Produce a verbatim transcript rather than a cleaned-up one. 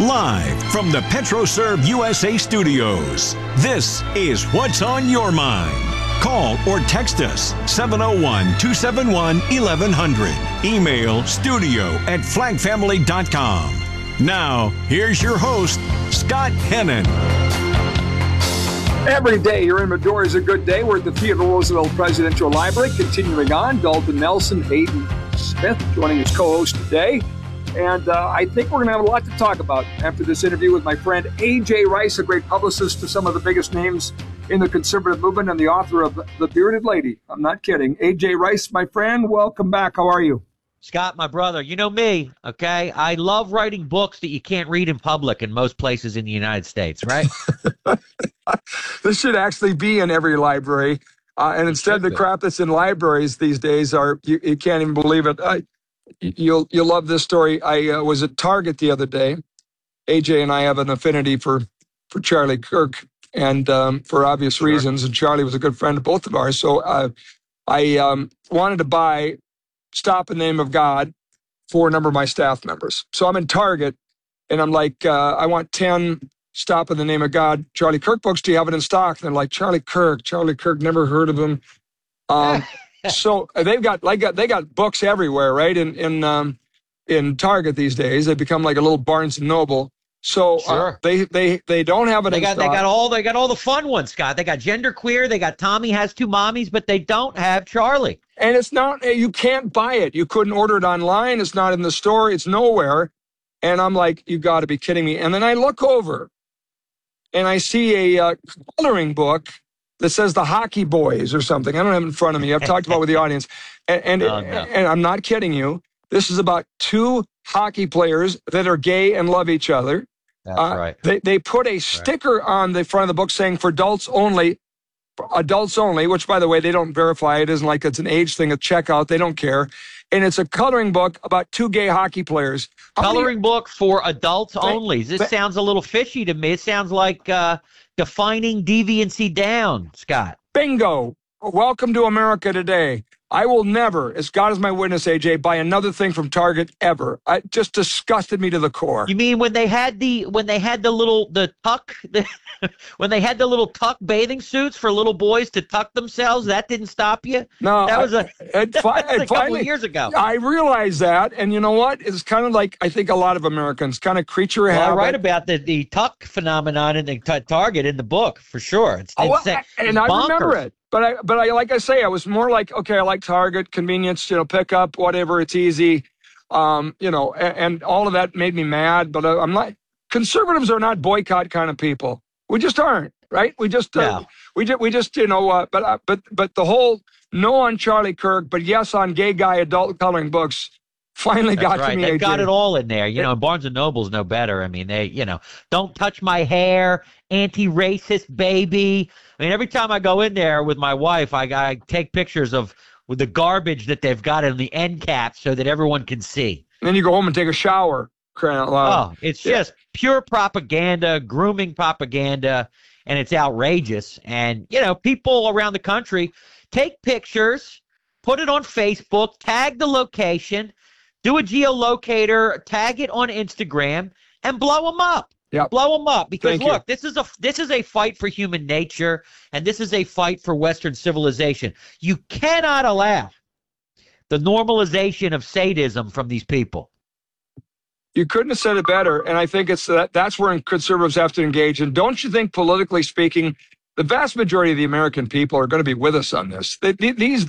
Live from the PetroServe U S A studios, this is What's on Your Mind. Call or text us seven oh one, two seven one, eleven hundred. Email studio at flag family dot com. Now, here's your host, Scott Hennon. Every day you're in Medora is a good day. We're at the Theodore Roosevelt Presidential Library. Continuing on, Dalton Nelson, Hayden Smith joining as co-host today. And uh, I think we're going to have a lot to talk about after this interview with my friend A J Rice, a great publicist to some of the biggest names in the conservative movement and the author of The Bearded Lady. I'm not kidding. A J Rice, my friend, welcome back. How are you? Scott, my brother, you know me, okay? I love writing books that you can't read in public in most places in the United States, right? This should actually be in every library. Uh, and instead, the be. crap that's in libraries these days are, you, you can't even believe it. I, you'll, you'll love this story. I uh, was at Target the other day. A J and I have an affinity for, for Charlie Kirk, and um, for obvious sure. reasons. And Charlie was a good friend of both of ours. So uh, I um, wanted to buy Stop in the Name of God for a number of my staff members. So I'm in Target, and I'm like, uh, I want ten Stop in the Name of God Charlie Kirk books. Do you have it in stock? And they're like, Charlie Kirk, Charlie Kirk, never heard of him. Um, so they've got like they got books everywhere, right? In in um, in Target these days, they become like a little Barnes and Noble. So sure. uh, they they they don't have it. They in got stock. they got all they got all the fun ones, Scott. They got genderqueer. They got Tommy Has Two Mommies, but they don't have Charlie. And it's not, you can't buy it. You couldn't order it online. It's not in the store. It's nowhere. And I'm like, you got to be kidding me. And then I look over and I see a uh, coloring book that says The Hockey Boys or something. I don't have it in front of me. I've talked about it with the audience. And, and, oh, it, no. and I'm not kidding you. This is about two hockey players that are gay and love each other. That's uh, right. They, they put a sticker right. on the front of the book saying for adults only. Adults only, which, by the way, they don't verify. It isn't like it's an age thing at checkout. They don't care. And it's a coloring book about two gay hockey players. How coloring many, book for adults they, only. This they, sounds a little fishy to me. It sounds like uh, defining deviancy down, Scott. Bingo. Welcome to America today. I will never, as God is my witness, A J, buy another thing from Target ever. It just disgusted me to the core. You mean when they had the when they had the little the tuck the, when they had the little tuck bathing suits for little boys to tuck themselves? That didn't stop you? No, that was a, I, it, that was a finally, couple of years ago. I realized that, and you know what? It's kind of like I think a lot of Americans kind of creature well, habit. I write about the, the tuck phenomenon in the t- Target in the book for sure. It's, oh, it's, I, and it's I bonkers. remember it. But I, but I, like I say, I was more like, okay, I like Target, convenience, you know, pick up, whatever, it's easy, um, you know, and, and all of that made me mad. But I'm not. Conservatives are not boycott kind of people. We just aren't, right? We just, uh, no. we just, we just, you know. Uh, but uh, but but the whole no on Charlie Kirk, but yes on gay guy adult coloring books. Finally That's got right. to me. They've A J. got it all in there. You know, Barnes and Noble's no better. I mean, they, you know, don't touch my hair, anti-racist baby. I mean, every time I go in there with my wife, I, I take pictures of with the garbage that they've got in the end cap so that everyone can see. And then you go home and take a shower. Crying out loud. Oh, it's yeah. just pure propaganda, grooming propaganda, and it's outrageous. And, you know, people around the country take pictures, put it on Facebook, tag the location, do a geolocator, tag it on Instagram, and blow them up. Yeah, blow them up. Because Thank look, you. this is a this is a fight for human nature, and this is a fight for Western civilization. You cannot allow the normalization of sadism from these people. You couldn't have said it better, and I think it's that that's where conservatives have to engage. And don't you think, politically speaking, the vast majority of the American people are going to be with us on this? They, these